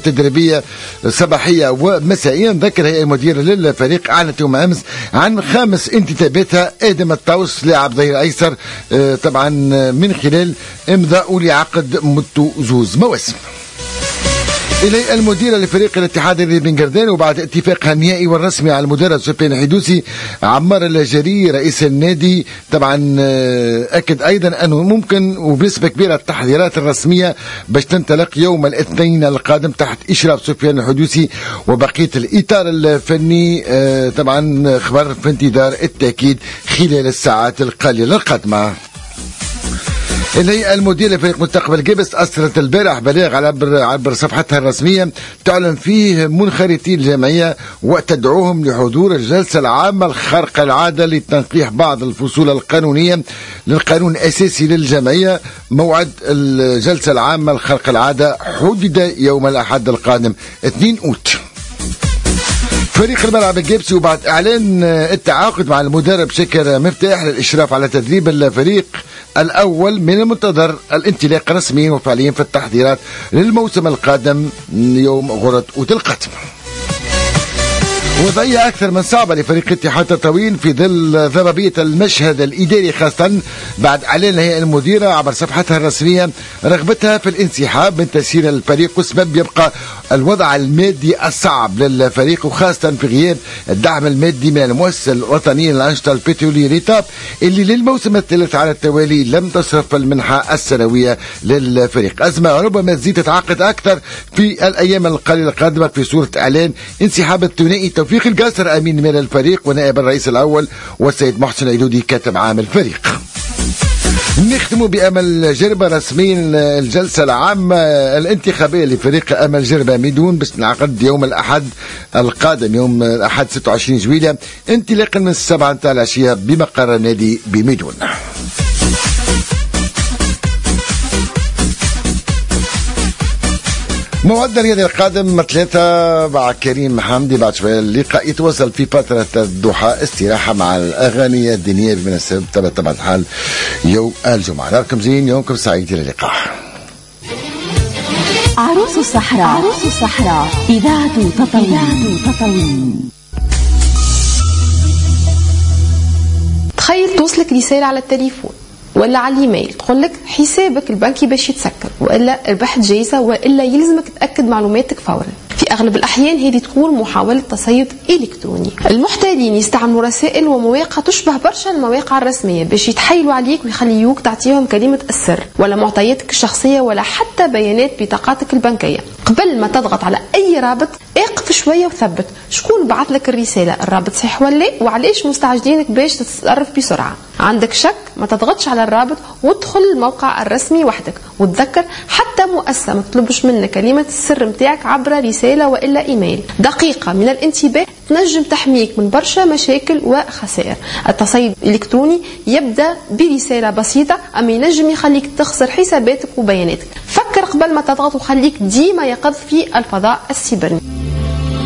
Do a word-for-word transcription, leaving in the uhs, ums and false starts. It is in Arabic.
تدريبية صباحية ومسائية. ذكر هي المديرة للفريق أعلنت يوم أمس عن خامس انتداباتها آدم الطاوس لاعب ظهير أيسر طبعا من خلال إمضاء لعقد مدته زوز مواسم. إلي المديرة لفريق الاتحاد الرياضي بن قردان، وبعد اتفاقها النهائي والرسمي على المدرب سفيان الحدوسي عمار الجري رئيس النادي طبعا أكد أيضا أنه ممكن وبنسبة كبيرة التحضيرات الرسمية باش تنطلق يوم الاثنين القادم تحت إشراف سفيان الحدوسي وبقية الإطار الفني طبعا خبر في انتظار التأكيد خلال الساعات القليلة القادمة. الهيئة المديرة لفريق مستقبل جبس أصدرت البارح بلاغ على عبر, عبر صفحتها الرسمية تعلن فيه منخرطي الجمعية وتدعوهم لحضور الجلسة العامة الخارقة العادة لتنقيح بعض الفصول القانونية للقانون الأساسي للجمعية. موعد الجلسة العامة الخارقة العادة حدد يوم الأحد القادم اثنين أوت. فريق الملعب الجبسي وبعد إعلان التعاقد مع المدرب شكر مفتاح للإشراف على تدريب الفريق الأول من المنتظر الانطلاق رسميا وفعليا في التحضيرات للموسم القادم يوم غرة أوت القادم. وضعية أكثر من صعبة لفريق اتحاد تطاوين في ظل ضبابية المشهد الإداري، خاصة بعد إعلان الهيئة المديرة عبر صفحتها الرسمية رغبتها في الانسحاب من تسيير الفريق، وسبب يبقى الوضع المادي الصعب للفريق، وخاصة في غياب الدعم المادي من المؤسسة الوطنية للأنشطة البترولية ريتاب اللي للموسم الثالث على التوالي لم تصرف المنحة السنوية للفريق. أزمة ربما تزيد تتعقد أكثر في الأيام القليلة القادمة في صورة إعلان انسحاب الثنائي توفيق القاسر أمين من الفريق ونائب الرئيس الأول والسيد محسن عيدودي كاتب عام الفريق. نختم بأمل جربة رسميا الجلسة العامة الانتخابية لفريق أمل جربة ميدون باش تنعقد يوم الأحد القادم يوم الأحد ستة وعشرين جويلية انطلاقا من السبعة نتاع العشية بمقر النادي بميدون. موعدنا الرياضي القادم ثلاثة مع كريم محمدي. بعد شوية اللقاء يتواصل في فترة الضحى استراحة مع الأغاني الدينية بمناسبة طبعا الحال يوم الجمعة. نراكم زين، يومكم سعيد، إلى اللقاء. عروس الصحراء، عروس الصحراء، إذاعة تطاوين. تخيل توصلك رسالة على التليفون ولا على الايميل تقول لك حسابك البنكي باش يتسكر، والا ربحت جايزه، والا يلزمك تاكد معلوماتك فورا. في اغلب الاحيان هذه تكون محاوله تصيد الكتروني. المحتالين يستعملوا رسائل ومواقع تشبه برشا المواقع الرسميه باش يتحايلوا عليك ويخليوك تعطيهم كلمه السر ولا معطياتك الشخصيه ولا حتى بيانات بطاقاتك البنكيه. قبل ما تضغط على اي رابط اقف شويه وثبت شكون بعث لك الرساله، الرابط صحيح ولا، وعلاش مستعجلينك باش تتصرف بسرعه. عندك شك ما تضغطش على الرابط وادخل الموقع الرسمي وحدك. وتذكر حتى مؤسسه ما تطلبش منك كلمه السر نتاعك عبر رساله والا ايميل. دقيقه من الانتباه تنجم تحميك من برشا مشاكل وخسائر. التصيد الالكتروني يبدا برساله بسيطه اما ينجم يخليك تخسر حساباتك وبياناتك. فكر قبل ما تضغط وخليك ديما يقظ في الفضاء السيبراني.